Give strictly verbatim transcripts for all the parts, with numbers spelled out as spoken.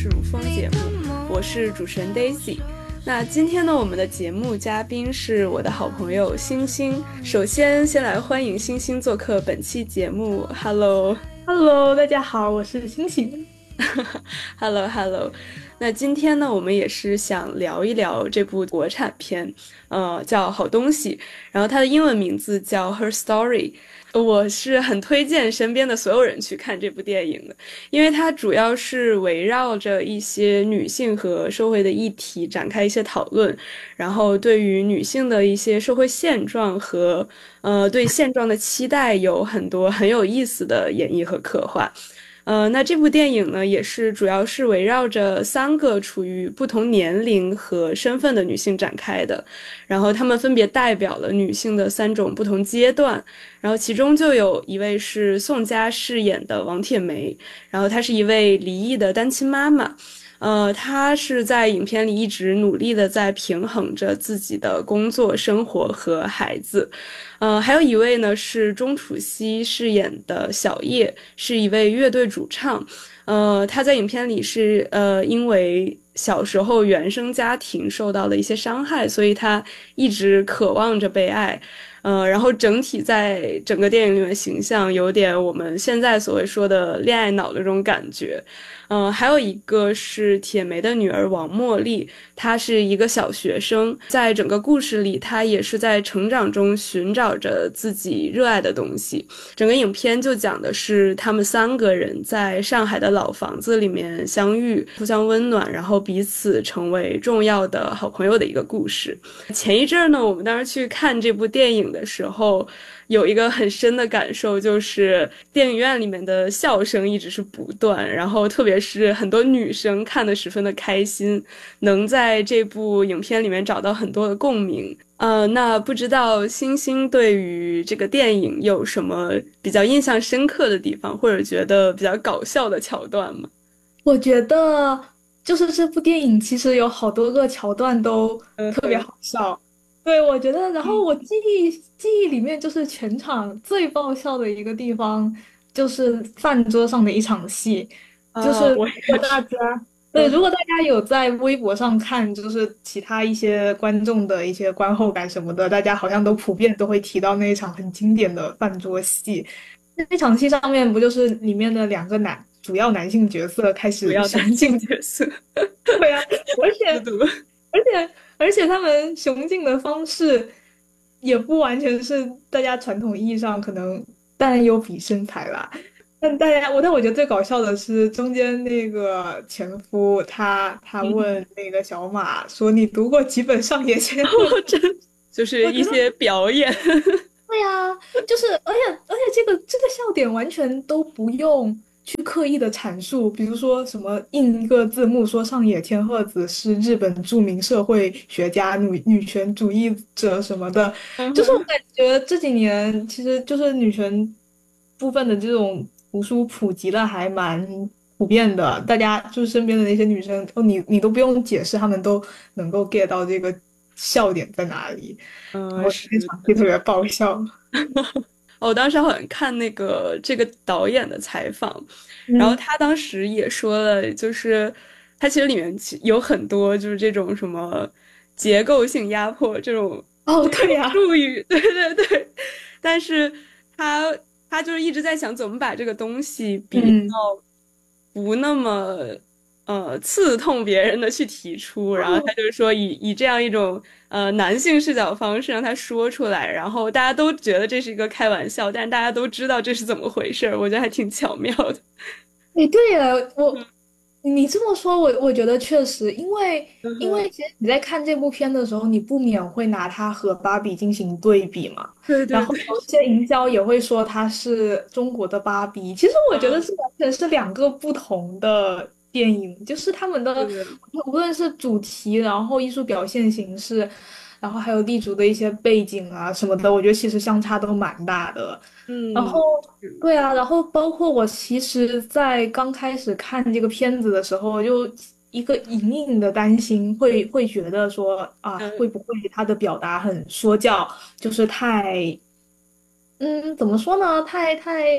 是如风节目，我是主持人 Daisy。那今天呢，我们的节目嘉宾是我的好朋友星星。首先，先来欢迎星星做客本期节目。Hello，Hello， 大家好，我是星星。 Hello，Hello。那今天呢，我们也是想聊一聊这部国产片，呃，叫《好东西》，然后它的英文名字叫《Her Story》。我是很推荐身边的所有人去看这部电影的，因为它主要是围绕着一些女性和社会的议题展开一些讨论，然后对于女性的一些社会现状和呃对现状的期待有很多很有意思的演绎和刻画。呃，那这部电影呢，也是主要是围绕着三个处于不同年龄和身份的女性展开的，然后她们分别代表了女性的三种不同阶段，然后其中就有一位是宋佳饰演的王铁梅，然后她是一位离异的单亲妈妈。呃，她是在影片里一直努力的在平衡着自己的工作、生活和孩子。呃，还有一位呢是钟楚曦饰演的小叶，是一位乐队主唱。呃，她在影片里是呃因为小时候原生家庭受到了一些伤害，所以她一直渴望着被爱。呃，然后整体在整个电影里面形象有点我们现在所谓说的恋爱脑的这种感觉。嗯、呃，还有一个是铁梅的女儿王茉莉，她是一个小学生，在整个故事里，她也是在成长中寻找着自己热爱的东西。整个影片就讲的是他们三个人在上海的老房子里面相遇，互相温暖，然后彼此成为重要的好朋友的一个故事。前一阵儿呢，我们当时去看这部电影的时候，有一个很深的感受，就是电影院里面的笑声一直是不断，然后特别是很多女生看得十分的开心，能在这部影片里面找到很多的共鸣。呃，那不知道星星对于这个电影有什么比较印象深刻的地方，或者觉得比较搞笑的桥段吗？ 我觉得就是这部电影其实有好多个桥段都特别好笑。对，我觉得，然后我记忆记忆里面就是全场最爆笑的一个地方，就是饭桌上的一场戏，就啊， 是如我也是。 果大家对，如果大家有在微博上看，就是其他一些观众的一些观后感什么的，大家好像都普遍都会提到那一场很经典的饭桌戏。那场戏上面不就是里面的两个男主要男性角色开主要始雄竞？ 男性角色。 对呀，而且孤独。 而且而且他们雄竞的方式也不完全是大家传统意义上可能，当然有比身材啦。但大家我但我觉得最搞笑的是中间那个前夫，他他问那个小马说：“你读过几本上野千鹤？” 我真就是我觉得一些表演。 对呀，就是而且而且这个这个笑点完全都不用去刻意的阐述，比如说什么印一个字幕说上野千鹤子是日本著名社会学家、女女权主义者什么的，就是我感觉这几年其实就是女权部分的这种图书普及的还蛮普遍的，大家就是身边的那些女生，哦，你你都不用解释，她们都能够 get 到这个笑点在哪里。然嗯， 后是。 那场戏特别爆笑。 我当时好像看那个这个导演的采访，然后嗯， 他当时也说了，就是他其实里面其有很多就是这种什么结构性压迫这种哦， 这种对呀， 术语。对对对，但是他他就是一直在想怎么把这个东西比较嗯， 不那么呃刺痛别人的去提出，然后他哦， 就是说以以这样一种呃男性视角方式让他说出来，然后大家都觉得这是一个开玩笑，但是大家都知道这是怎么回事儿，我觉得还挺巧妙的。 哎，对了，我你这么说，我我觉得确实，因为嗯哼。 因为其实你在看这部片的时候，你不免会拿它和芭比进行对比嘛， 对对对。 然后有一些营销也会说它是中国的芭比，其实我觉得嗯， 是完全是两个不同的电影，就是他们的是的。 无论是主题，然后艺术表现形式，然后还有立足的一些背景啊什么的，我觉得其实相差都蛮大的。然后， 嗯。是。 对啊，然后包括我其实，在刚开始看这个片子的时候，就一个隐隐的担心会，会觉得说啊，会嗯。 不会他的表达很说教，就是太，嗯，怎么说呢？太太。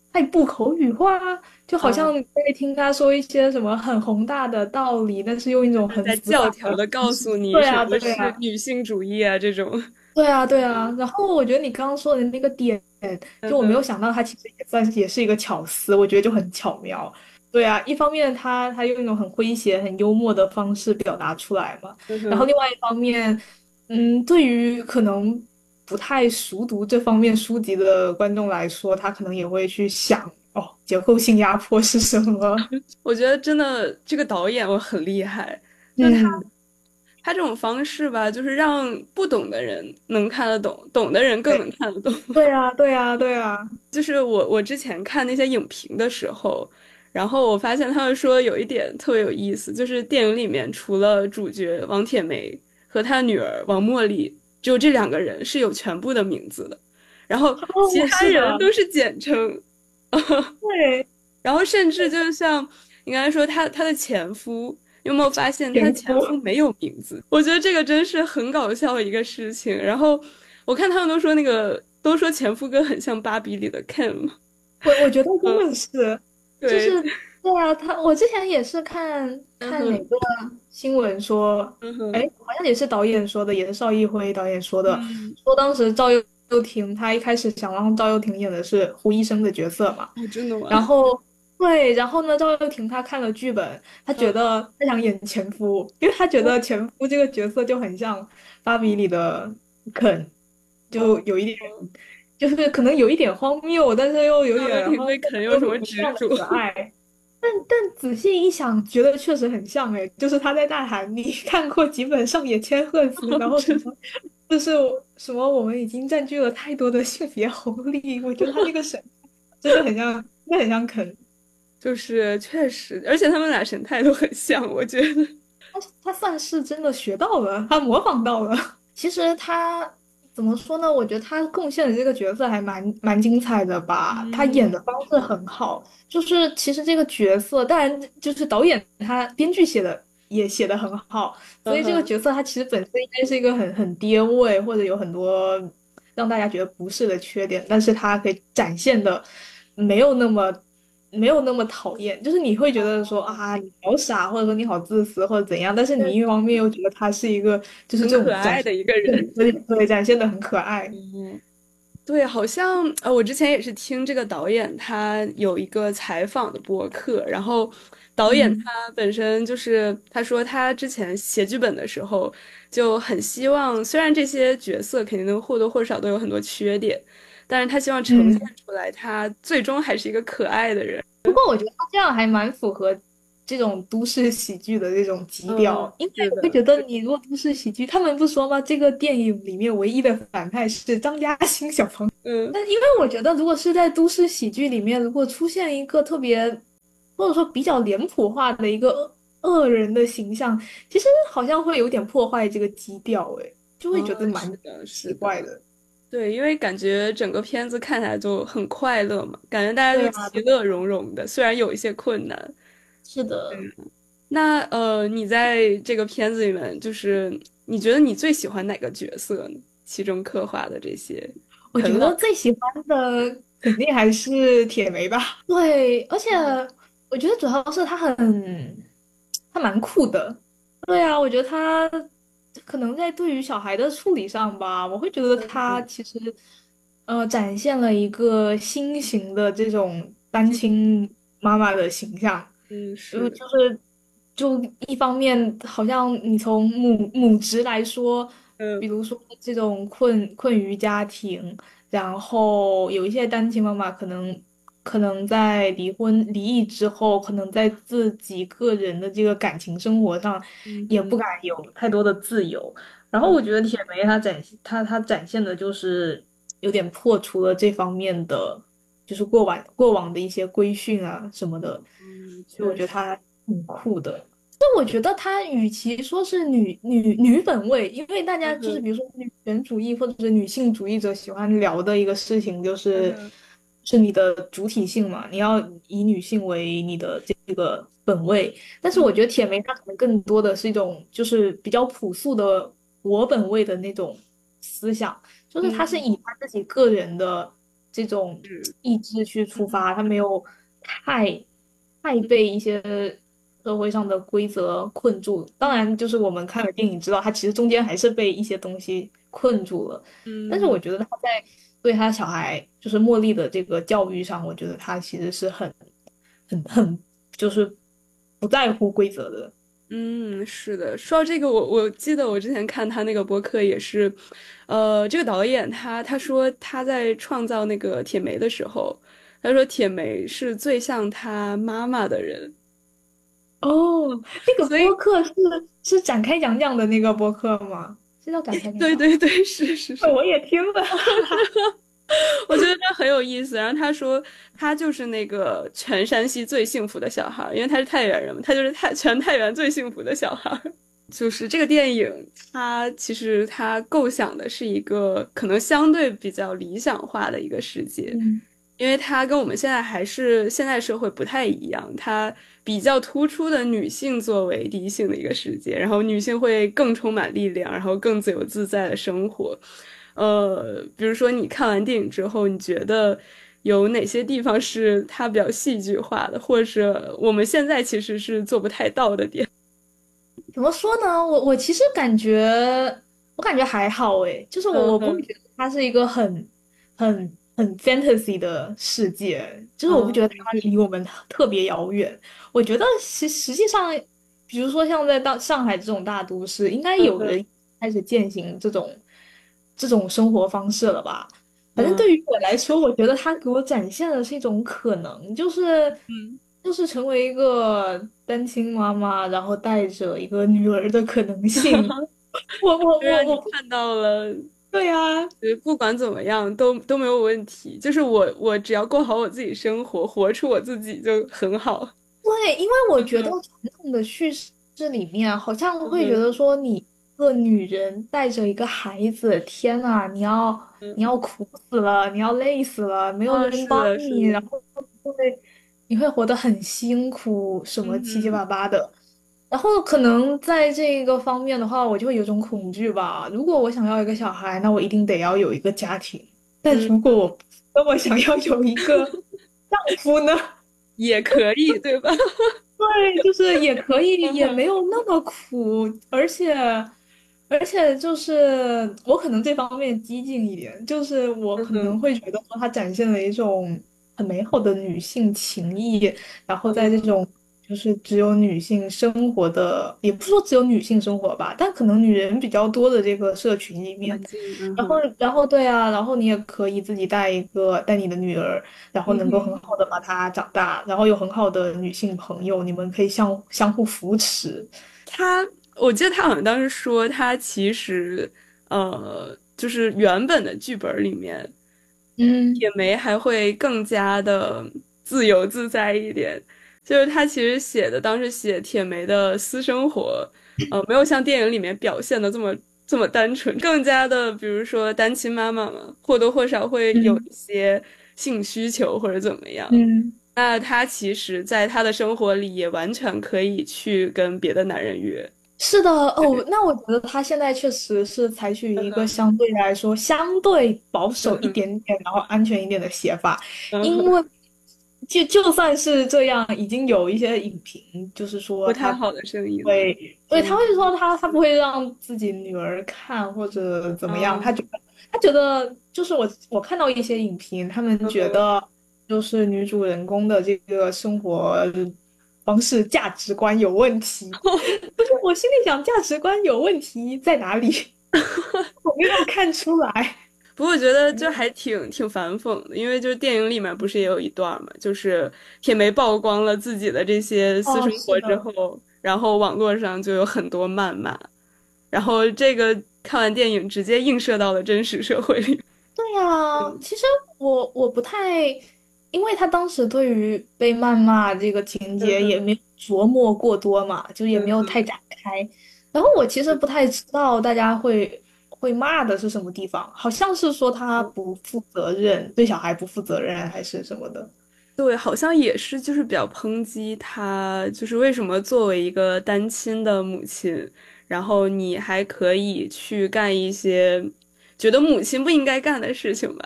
太不口语化，就好啊， 像你会听他说一些什么很宏大的道理，但是用一种很在死板的教条的告方式。 诉你对啊， 什么对啊， 是女性主义啊这种。 对啊，对啊。然后我觉得你刚刚说的那个点，就我没有嗯哼， 想到，它其实也算是也是一个巧思，我觉得就很巧妙。对啊，一方面他他用一种很诙谐、很幽默的方式表达出来嘛， 嗯哼。 然后另外一方面，嗯，对于可能不太熟读这方面书籍的观众来说，他可能也会去想，哦，结构性压迫是什么？ 我觉得真的这个导演我很厉害，就他嗯， 他这种方式吧，就是让不懂的人能看得懂，懂的人更对， 能看得懂。 对啊，对啊，对啊。 就是我我之前看那些影评的时候，然后我发现他们说有一点特别有意思，就是电影里面除了主角王铁梅和他女儿王茉莉，只有这两个人是有全部的名字的，然后其哦， 他是的， 人都是简称。 对， 然后甚至就像你刚才说他他的前夫，有没有发现他前前夫。 夫没有名字？我觉得这个真是很搞笑的一个事情。然后我看他们都说那个都说前夫哥很像芭比里的 Ken 嘛。 我我觉得真嗯， 的是，就对， 是对啊，他我之前也是看嗯哼， 看哪个新闻说，哎， 嗯哼， 好像也是导演说的，也是邵艺辉导演说的， 嗯， 说当时赵又又廷他一开始想让赵又廷演的是胡医生的角色嘛， 哦，真的吗？ 然后对，然后呢，赵又廷他看了剧本，他觉嗯， 得他想演前夫，因为他觉得前夫这个角色就很像芭比里的肯，就哦， 有一点。就是可能有一点荒谬，但是又有赵又点，然后廷对肯有又什么不像的执着？ 可爱。但但仔细一想，觉得确实很像诶，就是他在大韩，你看过几本上野千鹤子，然后什真么，就是什么我们已经占据了太多的性别红利，我觉得他那个神真的很像，真的很像肯。 就是确实，而且他们俩神态都很像，我觉得。 他他算是真的学到了，他模仿到了。其实他怎么说呢？我觉得他贡献的这个角色还蛮蛮精彩的吧。他演嗯， 的方式很好，就是其实这个角色，当然就是导演他编剧写的也写的很好，所以这个嗯哼， 角色他其实本身应该是一个很很爹味，或者有很多让大家觉得不适的缺点，但是他可以展现的没有那么。没有那么讨厌，就是你会觉得说啊，你好傻，或者说你好自私，或者怎样，但是你一方面又觉得他是一个，就是很这种展现， 可爱的一个对人。 对对，展现的很可爱。 嗯，对，好像呃，我之前也是听这个导演他有一个采访的播客，然后导演嗯， 他本身就是他说他之前写剧本的时候就很希望，虽然这些角色肯定都或多或少都有很多缺点，但是他希望呈现嗯， 出来他最终还是一个可爱的人。 不过我觉得他这样还蛮符合这种都市喜剧的这种基嗯， 调，因为是的， 我会觉得你如果都市喜剧，他们不说吗？这个电影里面唯一的反派是张嘉欣小朋友。 嗯， 但因为我觉得，如果是在都市喜剧里面，如果出现一个特别或者说比较脸谱化的一个恶恶人的形象，其实好像会有点破坏这个基调，诶，就会觉得嗯， 蛮是的，是的。 奇怪的。 对，因为感觉整个片子看起来就很快乐嘛，感觉大家就对啊，对啊， 其乐融融的，虽然有一些困难。 是的， 那呃，你在这个片子里面，就是你觉得你最喜欢哪个角色呢？其中刻画的这些我觉得最喜欢的肯定还是铁梅吧。对，而且我觉得主要是他很，他蛮酷的。对啊，我觉得他可能在对于小孩的处理上吧，我会觉得他其实呃展现了一个新型的这种单亲妈妈的形象。 嗯， 就是， 就是就一方面，好像你从母母职来说，比嗯如说这种困困于家庭，然后有一些单亲妈妈可能可能在离婚离异之后，可能在自己个人的这个感情生活上也不嗯哼， 敢有太多的自由。然后嗯我觉得铁梅她展现她她展现的就是有点破除了这方面的，就是过往过往的一些规训啊什么的。 嗯， 所以我确实， 觉得她挺酷的。但我觉得她与其说是女女女本位，因为大家嗯哼， 就是比如说女权主义或者是女性主义者喜欢聊的一个事情，就是嗯哼， 是你的主体性嘛，你要以女性为你的这个本位。但是我觉得铁梅她可能更多的是一种就是比较朴素的我本位的那种思想，就是她是嗯以她自己个人的。 这种是， 意志去出嗯发，他没有太太被一些社会上的规则困住。当然，就是我们看了电影知道，他其实中间还是被一些东西困住了。但是嗯我觉得他在对他小孩就是茉莉的这个教育上，我觉得他其实是很很很就是不在乎规则的。 嗯，是的。说到这个，我我记得我之前看他那个播客也是，呃，这个导演他他说他在创造那个铁梅的时候，他说铁梅是最像他妈妈的人， 哦，那个所以播客是是展开讲讲的那个播客吗？是叫展开讲讲？ 对对对，是是是。 我也听了。 我觉得这很有意思。然后他说，他就是那个全山西最幸福的小孩儿，因为他是太原人嘛，他就是太全太原最幸福的小孩儿。就是这个电影，它其实它构想的是一个可能相对比较理想化的一个世界， 嗯因为它跟我们现在还是现代社会不太一样，它比较突出的女性作为第一性的一个世界，然后女性会更充满力量，然后更自由自在的生活。呃，比如说你看完电影之后，你觉得有哪些地方是它比较戏剧化的，或者是我们现在其实是做不太到的点？ 怎么说呢？我我其实感觉，我感觉还好诶，就是我我不会嗯哼， 觉得它是一个很很很 fantasy 的世界，就是我不觉得它离我们特别遥远。我觉得实实际上，比如说像在大上海这种大都市，应该嗯哼， 有人开始践行这种这种生活方式了吧？反正嗯对于我来说，我觉得它给我展现的是一种可能，就是嗯， 就是成为一个单亲妈妈，然后带着一个女儿的可能性。我我就让你我我不看到了， 对呀， 呃，不管怎么样都都没有问题，就是我我只要过好我自己生活，活出我自己就很好。 对，因为我觉得嗯哼， 传统的叙事里面好像嗯哼， 会觉得说，你一个女人带着一个孩子，天呐，你要你嗯， 要苦死了，你要累死了，没有啊， 人帮是的，是你，然的， 后会你会活得很辛苦，什么七七嗯哼， 八八的。然后可能在这个方面的话，我就会有种恐惧吧。如果我想要一个小孩，那我一定得要有一个家庭。但嗯， 如果我那么想要有一个丈夫呢？ 也可以，对吧？ 对，就是也可以，也没有那么苦，而且，而且就是我可能这方面激进一点，就是我可能嗯哼， 会觉得说它展现了一种很美好的女性情谊，然后在这嗯， 种就是只有女性生活的，也不是说只有女性生活吧，但可能女人比较多的这个社群里面。 环境，嗯然后， 哼， 然后对啊，然后你也可以自己带一个带你的女儿，然后能够很嗯哼。 好的把她长大，然后有很好的女性朋友，你们可以相相互扶持。 他，我记得他好像当时说，他其实，呃，就是原本的剧本里面， 嗯铁梅还会更加的自由自在一点。就是他其实写的，当时写铁梅的私生活，呃，没有像电影里面表现的这么这么单纯，更加的，比如说单亲妈妈嘛，或多或少会有嗯一些性需求或者怎么样。 嗯， 那他其实，在他的生活里也完全可以去跟别的男人约。 是的哦，那我觉得他现在确实是采取一个相对来说相对保守一点点，然后安全一点的写法， 嗯哼， 因为就就算是这样，已经有一些影评就是说他不太好的声音了。 会，对，他嗯会说他他不会让自己女儿看或者怎么样，他嗯觉得他觉得就是我我看到一些影评，他们嗯哼， 觉得就是女主人公的这个生活方式价值观有问题，就是我心里想价值观有问题在哪里？我没有看出来。 不过我觉得就还挺挺反讽的，因为就是电影里面不是也有一段嘛，就是铁梅曝光了自己的这些私哦， 生活之是的。 后，然后网络上就有很多谩骂，然后这个看完电影直接映射到了真实社会里。 对呀，其实我我不太，因为他当时对于被谩骂这个情嗯哼， 节也没有琢磨过多嘛，就也没有太展开。然后我其实不太知道大家会会骂的是什么地方，好像是说他不负责任，对小孩不负责任还是什么的。 对，好像也是，就是比较抨击他，就是为什么作为一个单亲的母亲，然后你还可以去干一些觉得母亲不应该干的事情吧？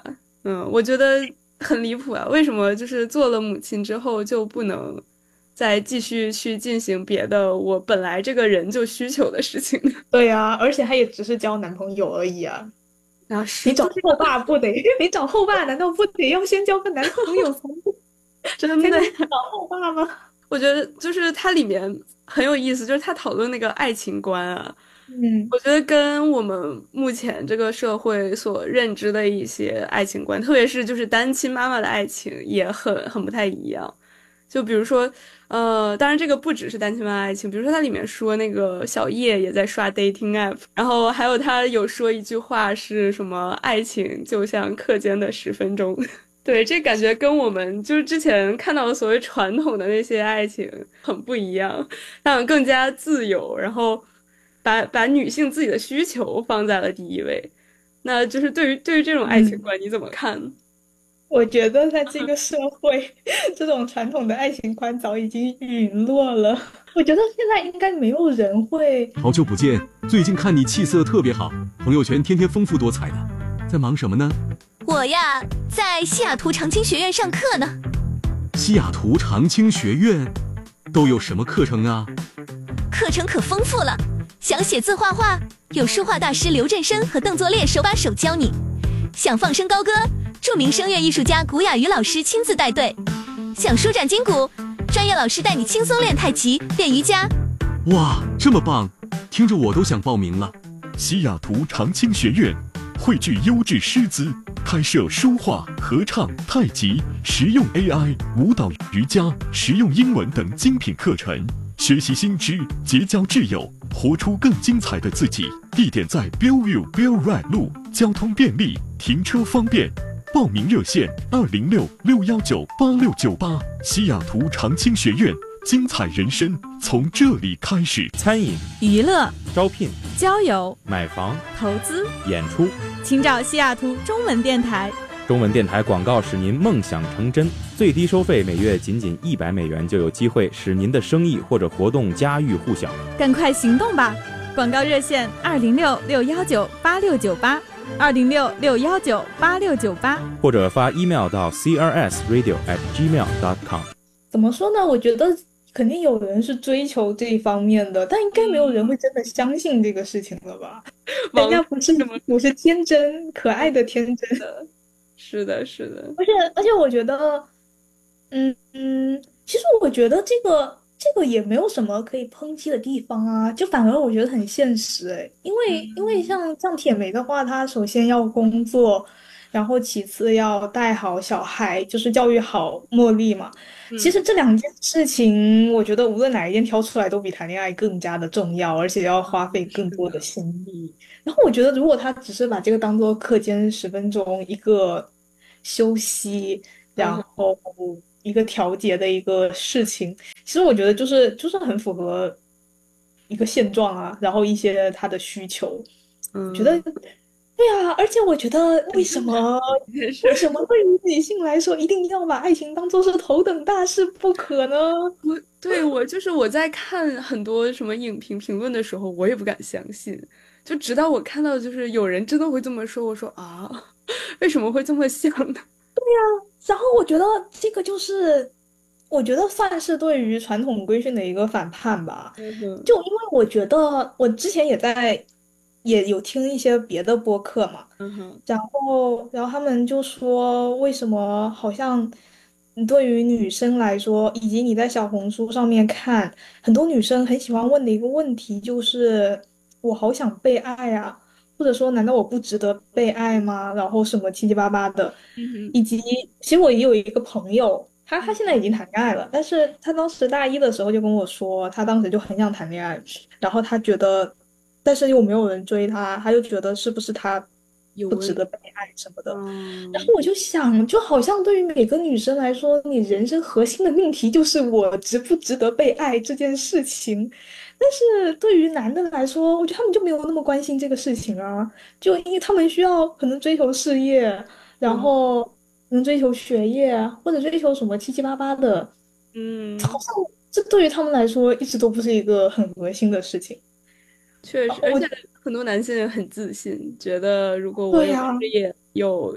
嗯，我觉得很离谱啊！为什么就是做了母亲之后就不能再继续去进行别的我本来这个人就需求的事情呢？ 对呀，而且他也只是交男朋友而已啊。 然后是你找后爸不得？你找后爸难道不得要先交个男朋友才真的， 才能找后爸吗？ 我觉得就是它里面很有意思，就是他讨论那个爱情观啊， 嗯我觉得跟我们目前这个社会所认知的一些爱情观，特别是就是单亲妈妈的爱情，也很很不太一样。就比如说，呃，当然这个不只是单亲妈妈爱情，比如说它里面说那个小叶也在刷 dating app，然后还有他有说一句话是什么，爱情就像课间的十分钟。对，这感觉跟我们就是之前看到的所谓传统的那些爱情很不一样，他们更加自由，然后把把女性自己的需求放在了第一位。那就是对于对于这种爱情嗯， 观你怎么看？ 我觉得在这个社会，这种传统的爱情观早已经陨落了。我觉得现在应该没有人会。 好久不见，最近看你气色特别好，朋友圈天天丰富多彩的，在忙什么呢？ 我呀，在西雅图长青学院上课呢。 西雅图长青学院都有什么课程啊？ 课程可丰富了，想写字画画，有书画大师刘振生和邓作烈手把手教你；想放声高歌，著名声乐艺术家古雅瑜老师亲自带队；想舒展筋骨，专业老师带你轻松练太极、练瑜伽。 哇，这么棒，听着我都想报名了。 西雅图长青学院汇聚优质师资，开设书画、合唱、太极、实用 A I、舞蹈、瑜伽、实用英文等精品课程，学习新知，结交挚友，活出更精彩的自己。地点在 Bellevue Bell Ride 路，交通便利，停车方便。报名热线二零六六幺九八六九八。西雅图长青学院，精彩人生从这里开始。 餐饮、 娱乐、 招聘、 交友、 买房、 投资、 演出， 请找西雅图中文电台。 中文电台广告使您梦想成真，最低收费每月仅仅一百美元，就有机会使您的生意或者活动家喻户晓。 赶快行动吧！广告热线二零六六幺九八六九八，二零六六幺九八六九八， 或者发 email 到 c r s radio at gmail dot com。 怎么说呢？我觉得肯定有人是追求这一方面的，但应该没有人会真的相信这个事情了吧？人家不是不是天真可爱的天真。 是的，是的， 而且而且我觉得，嗯嗯，其实我觉得这个这个也没有什么可以抨击的地方啊，就反而我觉得很现实诶，因为因为像像铁梅的话，她首先要工作，然后其次要带好小孩，就是教育好茉莉嘛。其实这两件事情，我觉得无论哪一件挑出来，都比谈恋爱更加的重要，而且要花费更多的心力。然后我觉得，如果他只是把这个当做课间十分钟一个休息，然后一个调节的一个事情，其实我觉得就是就是很符合一个现状啊，然后一些他的需求， 嗯， 觉得对啊，而且我觉得为什么为什么对于女性来说一定要把爱情当做是头等大事不可呢？ 我对我就是我在看很多什么影评评论的时候，我也不敢相信，就直到我看到就是有人真的会这么说，我说啊，为什么会这么想呢？ 然后我觉得这个就是，我觉得算是对于传统规训的一个反叛吧。 嗯哼就因为我觉得我之前也在也有听一些别的播客嘛， 嗯哼然后然后他们就说为什么好像对于女生来说，以及你在小红书上面看，很多女生很喜欢问的一个问题就是我好想被爱啊。或者说，难道我不值得被爱吗？然后什么七七八八的， 嗯哼以及其实我也有一个朋友，他他现在已经谈恋爱了，但是他当时大一的时候就跟我说，他当时就很想谈恋爱，然后他觉得，但是又没有人追他，他就觉得是不是他有不值得被爱什么的。 嗯然后我就想，就好像对于每个女生来说，你人生核心的命题就是我值不值得被爱这件事情。但是对于男的来说，我觉得他们就没有那么关心这个事情啊，就因为他们需要可能追求事业，然后可能追求学业，或者追求什么七七八八的， 嗯， 好像这对于他们来说一直都不是一个很核心的事情。 确实，而且很多男性也很自信，觉得如果我有对呀事业、有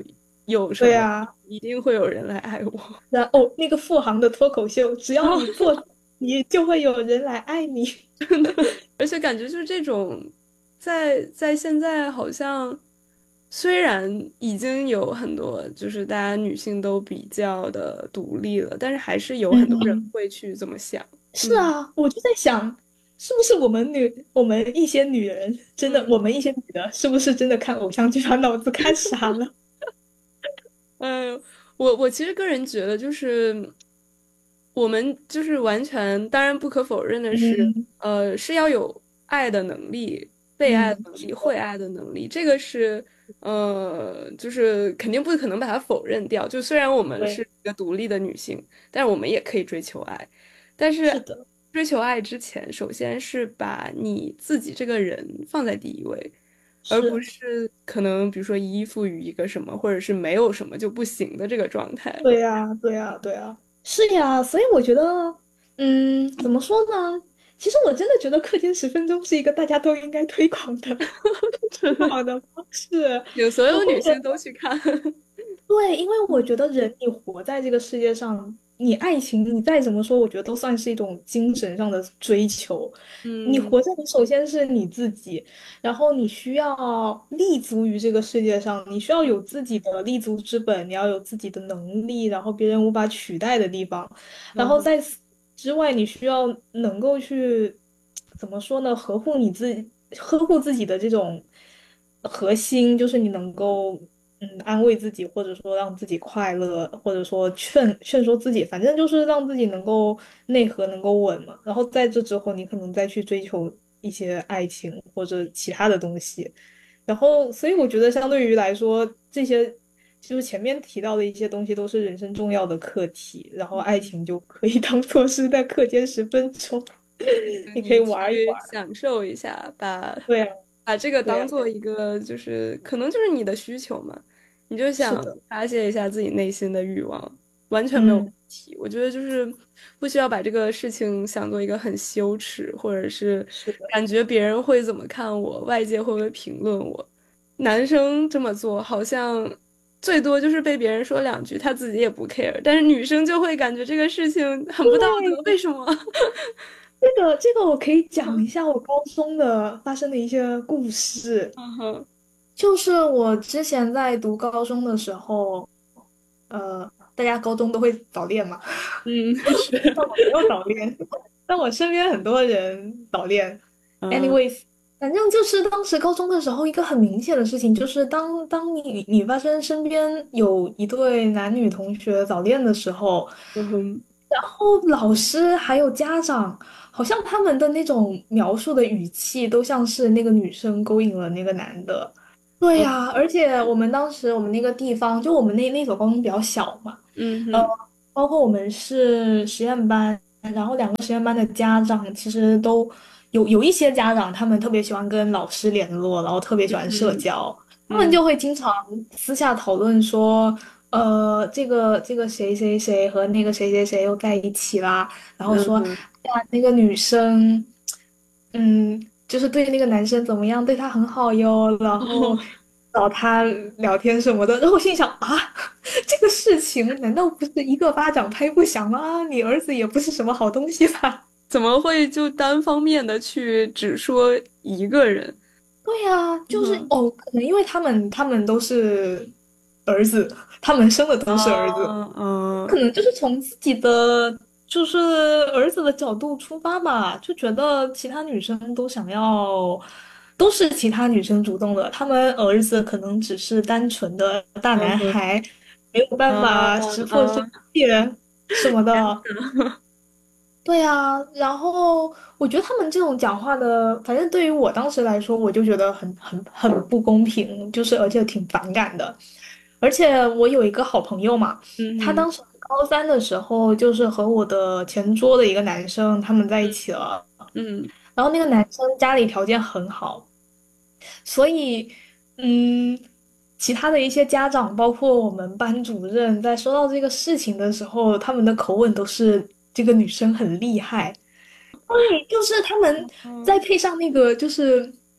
有什么， 对啊， 一定会有人来爱我。 然后那个付航的脱口秀，只要你做，你就会有人来爱你。 而且感觉就是这种，在在现在好像虽然已经有很多就是大家女性都比较的独立了，但是还是有很多人嗯， 会去这么想。 是啊，我就在想，是不是我们女，我们一些女人，真的， 嗯我们一些女的，是不是真的看偶像剧把脑子看傻了？ 嗯，我我其实个人觉得，就是我们就是完全，当然不可否认的是， 嗯呃，是要有爱的能力、被爱的嗯， 能力、会爱的能力，这个是，呃，就是肯定不可能把它否认掉。就虽然我们是对， 一个独立的女性，但是我们也可以追求爱。但是是的， 追求爱之前，首先是把你自己这个人放在第一位。而不是， 是可能比如说依附于一个什么，或者是没有什么就不行的这个状态。 对呀，对呀，对呀，是呀，所以我觉得，嗯，怎么说呢？其实我真的觉得课间十分钟是一个大家都应该推广的很好的方式。 有所我会觉得。 有女性都去看。 对，因为我觉得人你活在这个世界上，你爱情你再怎么说，我觉得都算是一种精神上的追求。你嗯活着，你首先是你自己，然后你需要立足于这个世界上，你需要有自己的立足之本，你要有自己的能力，然后别人无法取代的地方。然后嗯在此之外，你需要能够去怎么说呢？呵护你自己，呵护自己的这种核心，就是你能够嗯安慰自己，或者说让自己快乐，或者说劝劝说自己，反正就是让自己能够内核能够稳嘛。然后在这之后，你可能再去追求一些爱情或者其他的东西。然后，所以我觉得相对于来说，这些就是前面提到的一些东西都是人生重要的课题，然后爱情就可以当做是在课间十分钟，你可以你玩一玩。 去享受一下，把对呀， 把这个对呀， 当做一个，就是可能就是你的需求嘛，你就想是的， 发泄一下自己内心的欲望，完全没有问嗯， 题。我觉得就是不需要把这个事情想做一个很羞耻，或者是是的， 感觉别人会怎么看我，外界会不会评论我。男生这么做好像最多就是被别人说两句，他自己也不 care，但是女生就会感觉这个事情很不道德，为什么？ 这个这个我可以讲一下我高中的发生的一些故事。 嗯哼， 就是我之前在读高中的时候，呃，大家高中都会早恋嘛， 嗯，是， 但我没有早恋，但我身边很多人早恋。 嗯 anyways，反正就是当时高中的时候，一个很明显的事情就是当当你你发生身边有一对男女同学早恋的时候， 嗯哼， 然后老师还有家长，好像他们的那种描述的语气都像是那个女生勾引了那个男的。对嗯呀，而且我们当时我们那个地方，就我们那那所高中比较小嘛，呃， 嗯哼， 包括我们是实验班，然后两个实验班的家长其实都有有一些家长，他们特别喜欢跟老师联络，然后特别喜欢社嗯交，他们嗯就会经常私下讨论说，呃，这个这个谁谁谁和那个谁谁谁又在一起啦，然后说， 嗯哼， 呀，那个女生，嗯，就是对那个男生怎么样，对他很好哟，然后找他聊天什么的，然后我心里想啊，这个事情难道不是一个巴掌拍不响吗？你儿子也不是什么好东西吧？ 怎么会就单方面的去只说一个人？ 对呀，就是嗯哦，可能因为他们他们都是儿子，他们生的都是儿子， 嗯嗯可能就是从自己的就是儿子的角度出发吧，就觉得其他女生都想要，都是其他女生主动的，他们儿子可能只是单纯的大男嗯哼孩，没有办法嗯识破这嗯一切什么的。对呀，然后我觉得他们这种讲话的，反正对于我当时来说，我就觉得很很很不公平，就是而且挺反感的。而且我有一个好朋友嘛，他嗯当时高三的时候，就是和我的前桌的一个男生他们在一起了， 嗯然后那个男生家里条件很好，所以嗯，其他的一些家长，包括我们班主任，在说到这个事情的时候，他们的口吻都是这个女生很厉害。对，就是他们嗯再配上那个，就是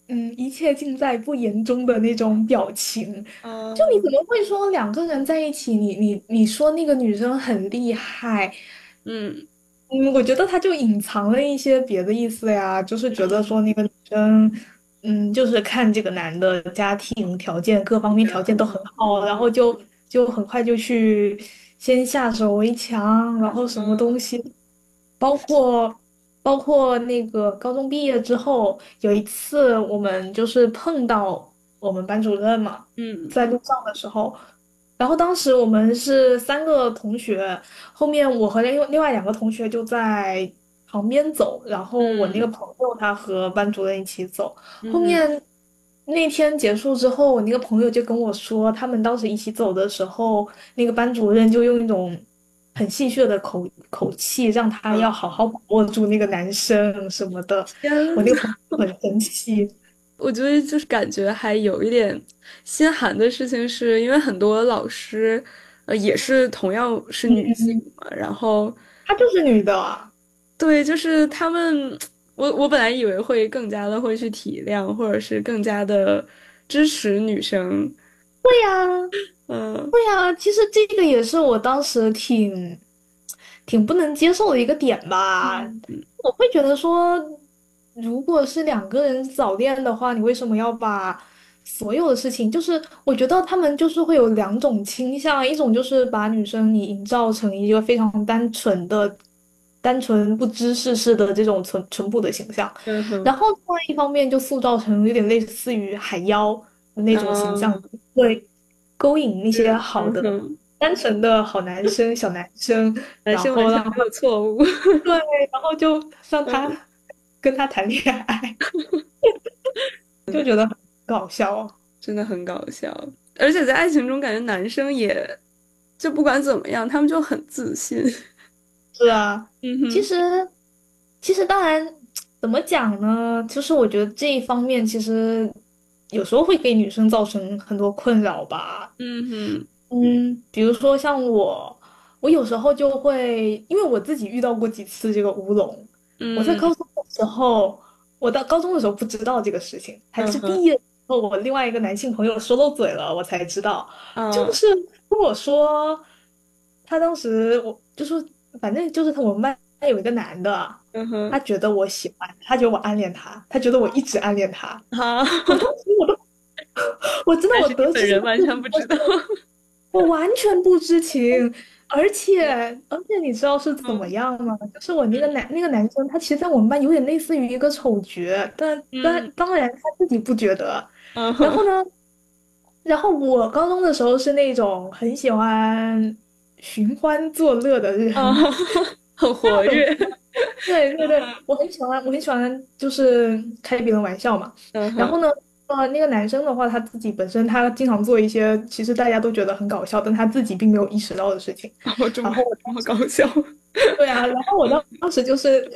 嗯，一切尽在不言中的那种表情。 嗯， 就你怎么会说两个人在一起，你你你说那个女生很厉害， 嗯嗯，我觉得他就隐藏了一些别的意思呀，就是觉得说那个女生，嗯，就是看这个男的家庭条件各方面条件都很好，然后就就很快就去先下手为强，然后什么东西，包括包括那个高中毕业之后，有一次我们就是碰到我们班主任嘛， 嗯在路上的时候。然后当时我们是三个同学，后面我和另另外两个同学就在旁边走，然后我那个朋友他和班主任一起走。后嗯面那天结束之后，我那个朋友就跟我说，他们当时一起走的时候，那个班主任就用一种很戏谑的口口气，让他要好好把握住那个男生什么的。 天我那个朋友很生气。 我觉得就是感觉还有一点心寒的事情是，因为很多老师，呃，也是同样是女性嘛，然后她就是女的啊。 对，就是他们，我我本来以为会更加的会去体谅，或者是更加的支持女生， 对呀。 嗯对呀，其实这个也是我当时挺挺不能接受的一个点吧。我会觉得说，如果是两个人早恋的话，你为什么要把所有的事情，就是我觉得他们就是会有两种倾向，一种就是把女生你营造成一个非常单纯的、单纯不知世事的这种淳淳朴的形象， 嗯哼， 然后另外一方面就塑造成有点类似于海妖的那种形象，会勾引那些好的、 嗯哼单纯的好男生、小男生， 男然后让生完全没有错误， 对，然后就让他跟他谈恋爱，就觉得很搞笑。 真的很搞笑。而且在爱情中，感觉男生也就不管怎么样，他们就很自信。 是啊， 嗯哼， 其实其实当然怎么讲呢？就是我觉得这一方面其实有时候会给女生造成很多困扰吧。 嗯哼， 嗯，比如说像我，我有时候就会，因为我自己遇到过几次这个乌龙。我在嗯高中的时候，我到高中的时候不知道这个事情，还是嗯哼毕业之后，我另外一个男性朋友说漏嘴了，我才知道。 啊就是跟我说，他当时我就说，反正就是他我们班有一个男的， 嗯哼他觉得我喜欢，他觉得我暗恋他，他觉得我一直暗恋他。 好， 我当时我都，我真的我得知本人完全不知道。 我完全不知情，而且而且你知道是怎么样吗？就是我那个男那个男生，他其实在我们班有点类似于一个丑角，但但当然他自己不觉得。 嗯然后呢，然后我高中的时候是那种很喜欢寻欢作乐的人， 啊，很活跃。 对对对，我很喜欢，我很喜欢就是开别人玩笑嘛。 嗯哼然后呢，呃，那个男生的话，他自己本身他经常做一些其实大家都觉得很搞笑，但他自己并没有意识到的事情。 哦，这么然后我这么搞笑。 对啊，然后我当当时就是